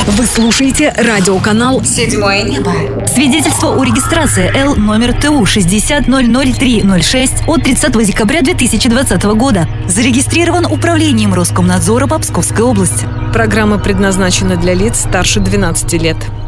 Вы слушаете радиоканал «Седьмое небо». Свидетельство о регистрации Л номер ТУ 60-003-06 от 30 декабря 2020 года. Зарегистрирован Управлением Роскомнадзора по Псковской области. Программа предназначена для лиц старше 12 лет.